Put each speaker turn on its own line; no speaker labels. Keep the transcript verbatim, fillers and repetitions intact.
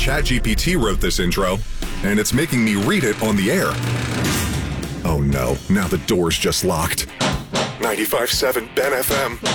ChatGPT wrote this intro, and it's making me read it on the air. Oh no, now the door's just locked. ninety-five point seven Ben F M.